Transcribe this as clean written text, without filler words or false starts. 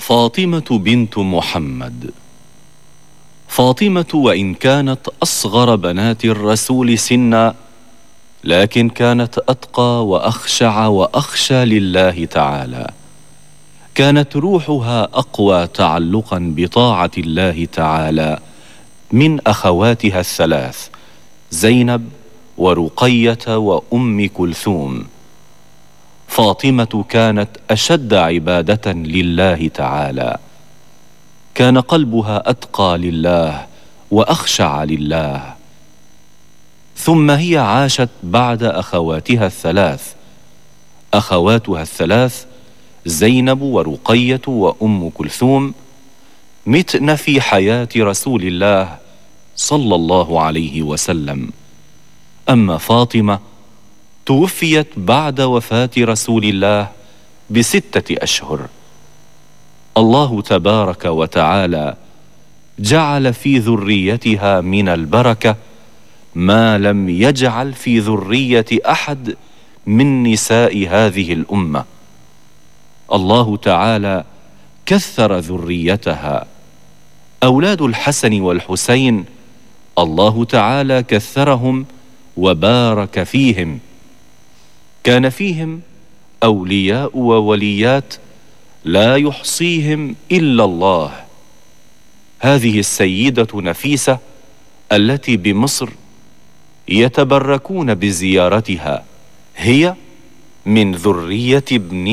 فاطمة بنت محمد. فاطمة وإن كانت أصغر بنات الرسول سنا، لكن كانت أتقى وأخشع وأخشى لله تعالى. كانت روحها أقوى تعلقا بطاعة الله تعالى من أخواتها الثلاث زينب ورقية وأم كلثوم. فاطمة كانت أشد عبادة لله تعالى، كان قلبها أتقى لله وأخشع لله. ثم هي عاشت بعد أخواتها الثلاث. أخواتها الثلاث زينب ورقية وأم كلثوم متن في حياة رسول الله صلى الله عليه وسلم. أما فاطمة توفيت بعد وفاة رسول الله ب6 أشهر. الله تبارك وتعالى جعل في ذريتها من البركة ما لم يجعل في ذرية أحد من نساء هذه الأمة. الله تعالى كثر ذريتها. أولاد الحسن والحسين الله تعالى كثرهم وبارك فيهم. كان فيهم أولياء ووليات لا يحصيهم إلا الله. هذه السيدة نفيسة التي بمصر يتبركون بزيارتها هي من ذرية ابن